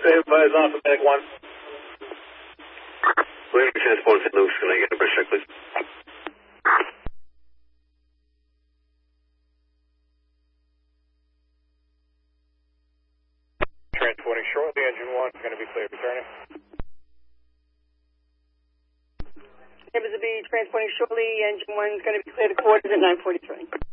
advise off of Medic 1. Where transport St. Luke's, can I get a bridge check, please? Transporting shortly, engine 1 is going to be clear, returning. Neighbors will be transporting shortly, engine 1 is going to be clear to quarters at 9:43.